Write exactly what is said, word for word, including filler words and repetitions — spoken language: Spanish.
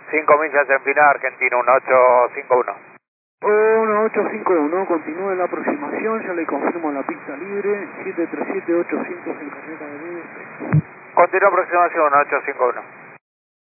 cinco millas en Pinar, Argentina, uno ocho cinco uno. uno ocho cinco uno, continúe la aproximación, ya le confirmo la pista libre, siete tres siete ochocientos en carrera de D F. Continúa aproximación uno ocho cinco uno.